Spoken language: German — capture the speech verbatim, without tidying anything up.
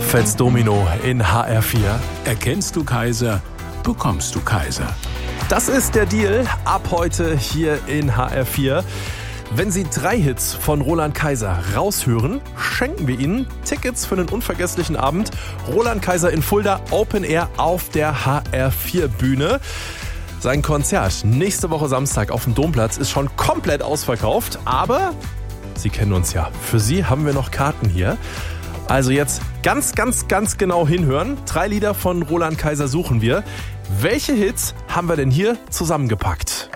Fats Domino in H R vier. Erkennst du Kaiser, bekommst du Kaiser. Das ist der Deal ab heute hier in H R vier. Wenn Sie drei Hits von Roland Kaiser raushören, schenken wir Ihnen Tickets für einen unvergesslichen Abend. Roland Kaiser in Fulda, Open Air auf der H R vier Bühne. Sein Konzert nächste Woche Samstag auf dem Domplatz ist schon komplett ausverkauft, aber Sie kennen uns ja. Für Sie haben wir noch Karten hier. Also jetzt ganz, ganz, ganz genau hinhören. Drei Lieder von Roland Kaiser suchen wir. Welche Hits haben wir denn hier zusammengepackt?